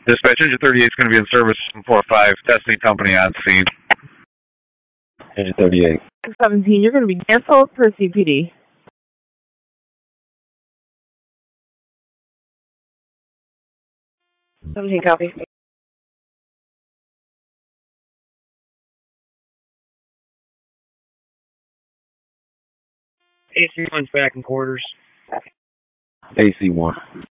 Dispatch, Engine 38 is going to be in service from 4-5. Destiny Company on scene. Engine 38. 17, you're going to be canceled for CPD. 17, copy. AC1's back in quarters. AC1.